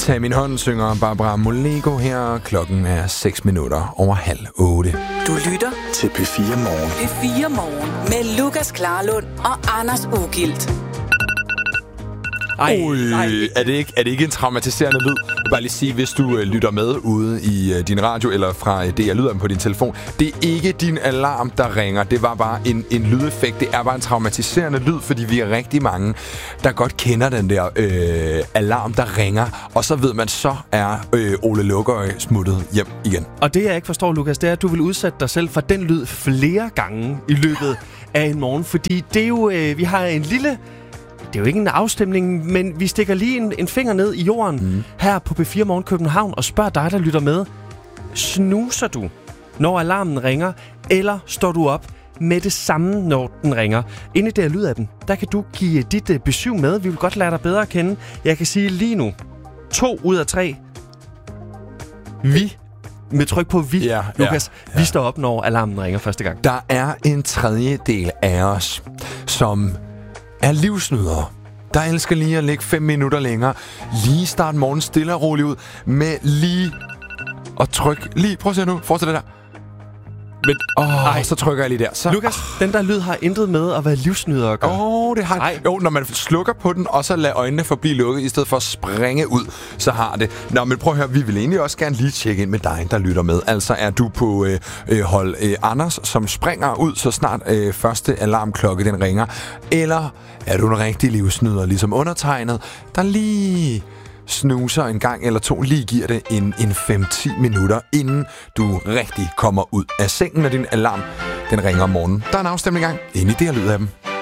Tag min hånd, synger Barbara Moleko her. Klokken er 7:06. Du lytter til P4 Morgen. P4 Morgen med Lukas Klarlund og Anders Ugilt. Er det ikke en traumatiserende lyd? Jeg vil bare lige sige, hvis du lytter med ude i din radio eller fra DR Lyden på din telefon. Det er ikke din alarm, der ringer. Det var bare en lydeffekt. Det er bare en traumatiserende lyd, fordi vi er rigtig mange, der godt kender den der alarm, der ringer. Og så ved man, så er Ole Lukøje smuttet hjem igen. Og det, jeg ikke forstår, Lukas, det er, at du vil udsætte dig selv for den lyd flere gange i løbet af en morgen. Fordi det er jo, vi har en lille... Det er jo ikke en afstemning, men vi stikker lige en finger ned i jorden her på P4 Morgen København og spørger dig, der lytter med. Snuser du, når alarmen ringer, eller står du op med det samme, når den ringer? Inde i det her lydappen, der kan du give dit besøg med. Vi vil godt lære dig bedre at kende. Jeg kan sige lige nu, 2 ud af 3. Vi, med tryk på vi, Lukas, vi står op, når alarmen ringer første gang. Der er en tredjedel af os, som er livsnydere, der elsker lige at ligge 5 minutter længere, lige starte morgen stille og roligt ud, med lige at trykke, prøv at se nu, fortsæt det der. Men, så trykker jeg lige der. Så, Lukas, den der lyd har intet med at være livsnyder at gøre. Det har jo, når man slukker på den, og så lader øjnene forblive lukket, i stedet for at springe ud, så har det. Nå, men prøv at høre, vi vil egentlig også gerne lige tjekke ind med dig, der lytter med. Altså, er du på hold Anders, som springer ud, så snart første alarmklokke den ringer? Eller er du en rigtig livsnyder, ligesom undertegnet, der lige snuser en gang eller to, lige giver det en 5-10 minutter, inden du rigtig kommer ud af sengen, når din alarm den ringer om morgenen. Der er en afstemning i gang inde i det her lyd af dem.